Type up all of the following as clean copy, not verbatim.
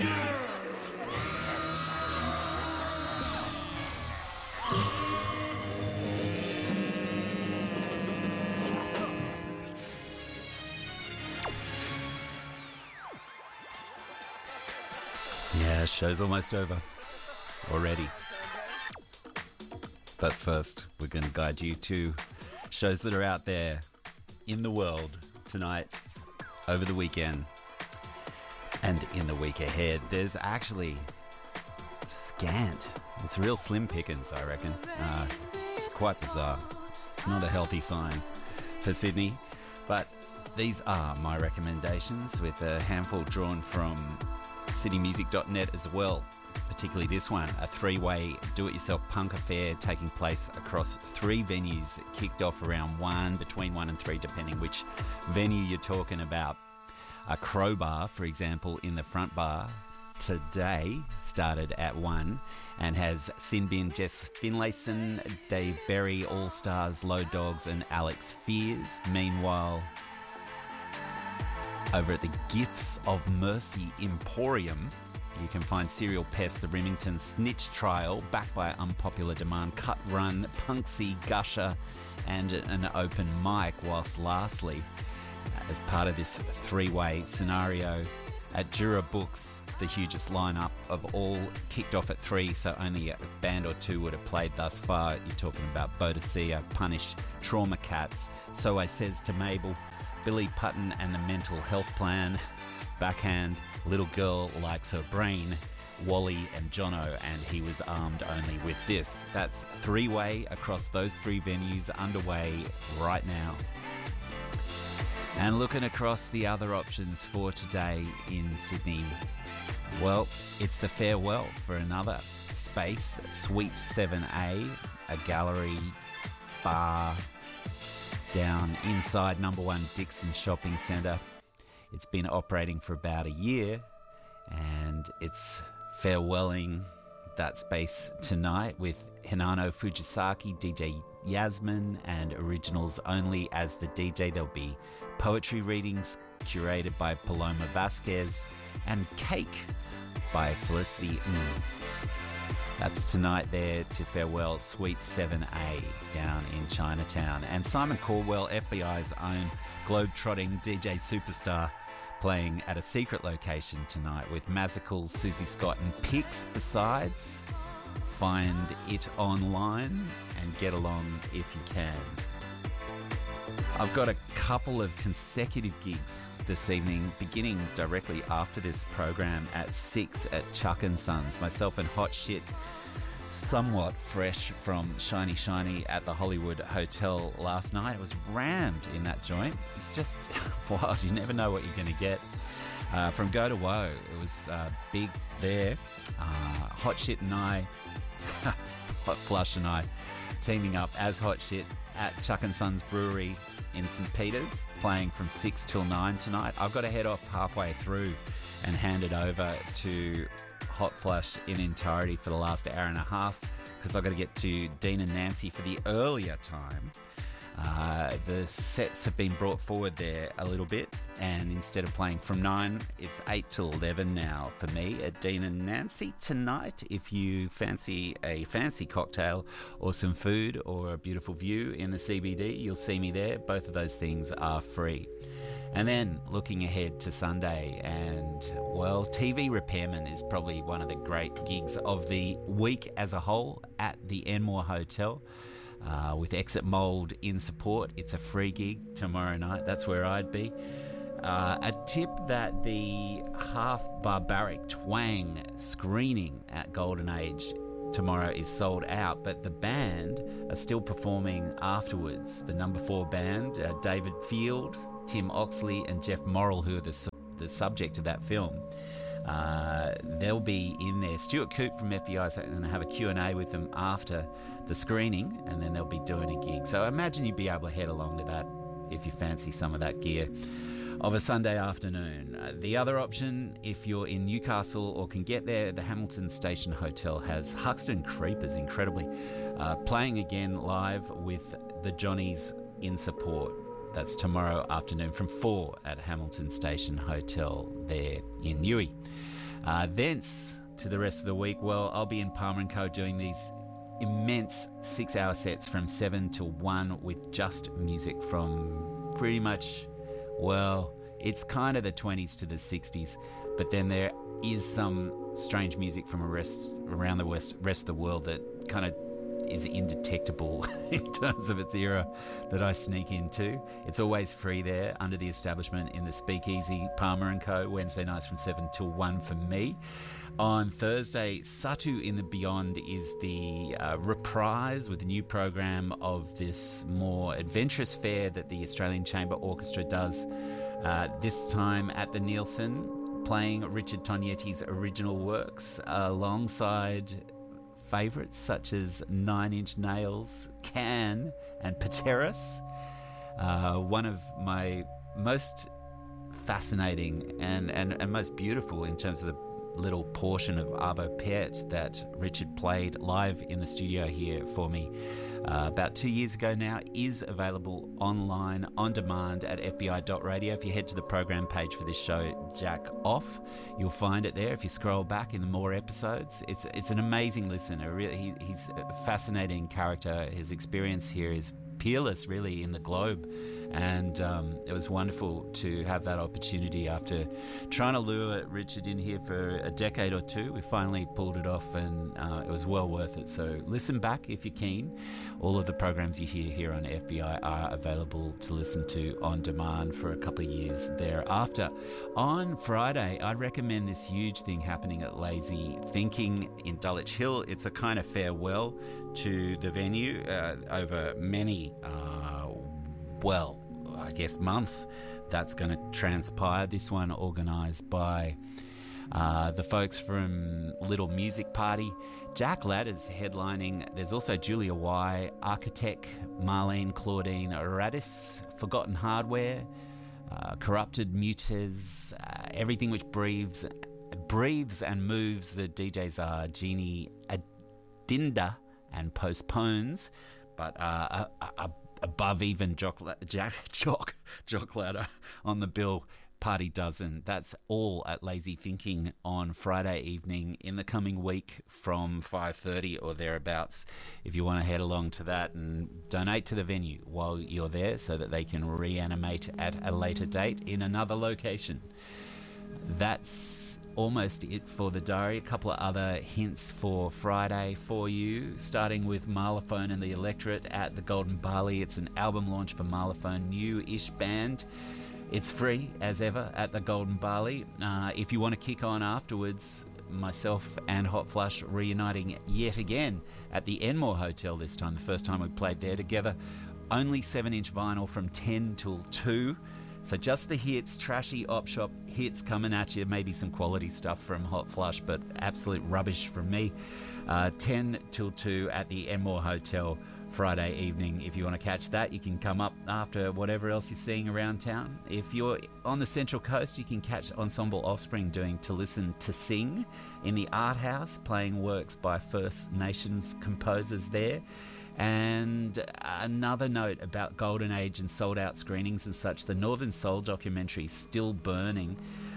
Yeah, show's almost over already. But first, we're going to guide you to shows that are out there in the world tonight, over the weekend, and in the week ahead. There's actually scant. It's real slim pickings, I reckon. It's quite bizarre. It's not a healthy sign for Sydney. But these are my recommendations, with a handful drawn from citymusic.net as well. Particularly this one, a three-way do-it-yourself punk affair taking place across three venues that kicked off around between 1 and 3, depending which venue you're talking about. A Crowbar, for example, in the front bar today started at 1 and has Sinbin, Jess Finlayson, Dave Berry, All Stars, Low Dogs and Alex Fears. Meanwhile, over at the Gifts of Mercy Emporium, you can find Serial Pest, the Remington Snitch Trial, backed by Unpopular Demand, Cut Run, Punksy, Gusher, and an open mic. Whilst lastly, as part of this three-way scenario, at Jura Books, the hugest lineup of all kicked off at 3, so only a band or two would have played thus far. You're talking about Bodicea, Punish, Trauma Cats, So I Says to Mabel, Billy Putton and the Mental Health Plan, Backhand, Little Girl Likes Her Brain, Wally and Jono, and He Was Armed Only with This. That's three-way across those three venues underway right now. And looking across the other options for today in Sydney, well, it's the farewell for another space, Suite 7A, a gallery bar down inside number 1 Dixon Shopping Centre. It's been operating for about a year, and it's farewelling that space tonight with Hinano Fujisaki, DJ Yasmin, and Originals Only as the DJ. There'll be poetry readings curated by Paloma Vasquez and Cake by Felicity Ng. That's tonight there to farewell Suite 7A down in Chinatown. And Simon Caldwell, FBI's own globe-trotting DJ superstar, playing at a secret location tonight with Mazicals, Susie Scott and Pix. Besides, find it online and get along if you can. I've got a couple of consecutive gigs this evening, beginning directly after this program at 6 at Chuck and Sons. Myself and Hot Shit, somewhat fresh from Shiny Shiny at the Hollywood Hotel last night. It was rammed in that joint. It's just wild. You never know what you're going to get. From Go to Woe, it was big there. Hot Shit and I, Hot Flush and I, teaming up as Hot Shit at Chuck and Sons Brewery in St. Peter's, playing from 6 till 9 tonight. I've got to head off halfway through and hand it over to Hot Flush in entirety for the last hour and a half, because I've got to get to Dean and Nancy for the earlier time. The sets have been brought forward there a little bit, and instead of playing from 9, it's 8 till 11 now for me at Dean and Nancy tonight. If you fancy a fancy cocktail or some food or a beautiful view in the CBD, you'll see me there. Both of those things are free. And then looking ahead to Sunday, and well, TV Repairman is probably one of the great gigs of the week as a whole at the Enmore Hotel. With Exit Mold in support. It's a free gig tomorrow night. That's where I'd be. A tip that the Half Barbaric Twang screening at Golden Age tomorrow is sold out, but the band are still performing afterwards. The number 4 band, David Field, Tim Oxley and Jeff Morrill, who are the subject of that film. They'll be in there. Stuart Coope from FBI is going to have a Q&A with them after the screening, and then they'll be doing a gig. So I imagine you'd be able to head along to that if you fancy some of that gear of a Sunday afternoon. The other option, if you're in Newcastle or can get there, the Hamilton Station Hotel has Huxton Creepers, incredibly, playing again live with the Johnnies in support. That's tomorrow afternoon from 4 at Hamilton Station Hotel there in Newey. Thence to the rest of the week, well, I'll be in Palmer & Co. doing these immense 6-hour sets from 7 till 1 with just music from pretty much, well, it's kind of the 20s to the 60s, but then there is some strange music from around the rest of the world that kind of is indetectable in terms of its era that I sneak into. It's always free there under the establishment in the Speakeasy, Palmer & Co. Wednesday nights from 7 till 1 for me. On Thursday, Satu in the Beyond is the reprise with the new program of this more adventurous fair that the Australian Chamber Orchestra does, this time at the Nielsen, playing Richard Tognetti's original works alongside favourites such as Nine Inch Nails, Can and Pateras. One of my most fascinating and most beautiful in terms of the little portion of Arvo Pärt that Richard played live in the studio here for me about 2 years ago now, is available online on demand at fbi.radio. If you head to the program page for this show, Jack Off, you'll find it there. If you scroll back in the more episodes, it's an amazing listen. He's a fascinating character. His experience here is peerless, really, in the globe. And it was wonderful to have that opportunity after trying to lure Richard in here for a decade or two. We finally pulled it off, and it was well worth it. So listen back if you're keen. All of the programs you hear here on FBI are available to listen to on demand for a couple of years thereafter. On Friday, I recommend this huge thing happening at Lazy Thinking in Dulwich Hill. It's a kind of farewell to the venue over many I guess months that's going to transpire. This one organised by the folks from Little Music Party. Jack Ladder's headlining. There's also Julia Y, Architect, Marlene Claudine Radis, Forgotten Hardware, Corrupted Muters, everything which breathes and moves. The DJs are Jeannie Adinda and Postpones, but above even Jock Ladder on the bill, Party Dozen. That's all at Lazy Thinking on Friday evening in the coming week from 5:30 or thereabouts, if you want to head along to that and donate to the venue while you're there so that they can reanimate at a later date in another location. That's almost it for the diary. A couple of other hints for Friday for you, starting with Marlaphone and the Electorate at the Golden Barley. It's an album launch for Marlaphone, new-ish band. It's free, as ever, at the Golden Barley. If you want to kick on afterwards, myself and Hot Flush reuniting yet again at the Enmore Hotel this time, the first time we played there together. Only 7-inch vinyl from 10 till 2. So just the hits, trashy op shop hits coming at you, maybe some quality stuff from Hot Flush, but absolute rubbish from me. 10 till 2 at the Enmore Hotel Friday evening. If you want to catch that, you can come up after whatever else you're seeing around town. If you're on the Central Coast, you can catch Ensemble Offspring doing To Listen to Sing in the Art House, playing works by First Nations composers there. And another note about Golden Age and sold out screenings and such, the Northern Soul documentary Still Burning,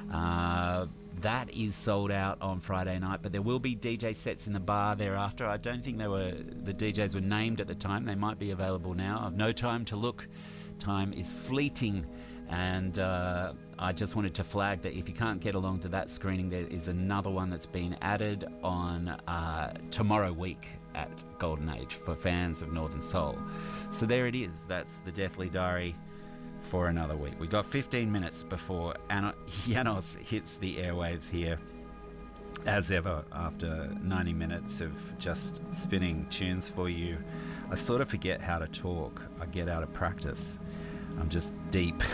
that is sold out on Friday night, but there will be DJ sets in the bar thereafter. I don't think the DJs were named at the time. They might be available now. I've no time to look. Time is fleeting. And I just wanted to flag that if you can't get along to that screening, there is another one that's been added on tomorrow week at Golden Age for fans of Northern Soul. So there it is. That's the Deathly Diary for another week. We got 15 minutes before Janos hits the airwaves here. As ever, after 90 minutes of just spinning tunes for you, I sort of forget how to talk. I get out of practice. I'm just deep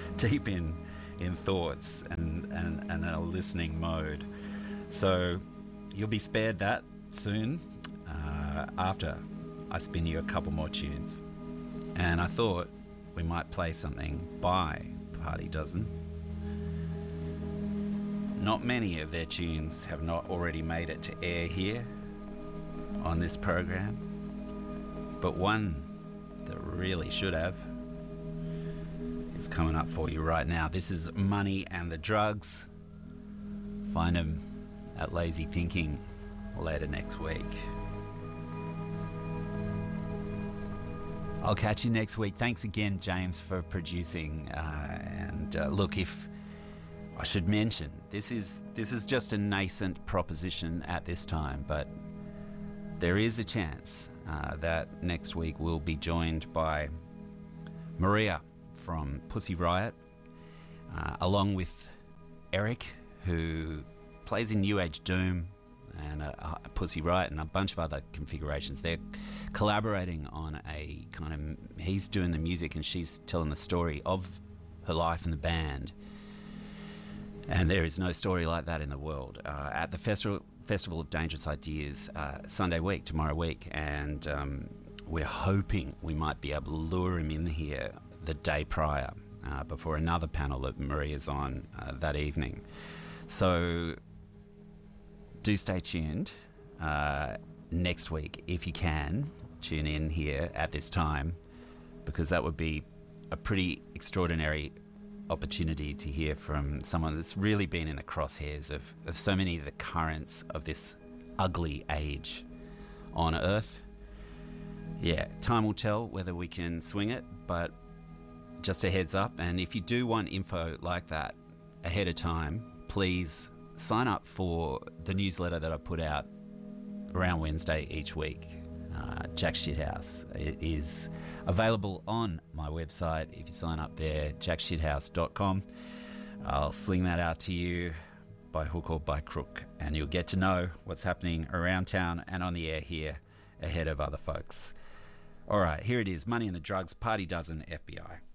in thoughts and a listening mode. So you'll be spared that soon after I spin you a couple more tunes. And I thought we might play something by Party Dozen. Not many of their tunes have not already made it to air here on this program, but one that really should have is coming up for you right now. This is Money and the Drugs. Find them at Lazy Thinking later next week. I'll catch you next week. Thanks again, James, for producing. Look, if I should mention, this is just a nascent proposition at this time, but there is a chance that next week we'll be joined by Maria from Pussy Riot, along with Eric, who plays in New Age Doom and Pussy Riot and a bunch of other configurations. They're collaborating on a kind of... He's doing the music and she's telling the story of her life in the band. And there is no story like that in the world. At the Festival of Dangerous Ideas Sunday week, tomorrow week, and we're hoping we might be able to lure him in here the day prior before another panel that Maria's on that evening. So do stay tuned next week if you can. Tune in here at this time, because that would be a pretty extraordinary opportunity to hear from someone that's really been in the crosshairs of so many of the currents of this ugly age on Earth. Yeah, time will tell whether we can swing it, but just a heads up. And if you do want info like that ahead of time, please sign up for the newsletter that I put out around Wednesday each week, Jack Shithouse. It is available on my website. If you sign up there, jackshithouse.com, I'll sling that out to you by hook or by crook, and you'll get to know what's happening around town and on the air here ahead of other folks. All right, here it is. Money and the Drugs, Party Dozen, FBI.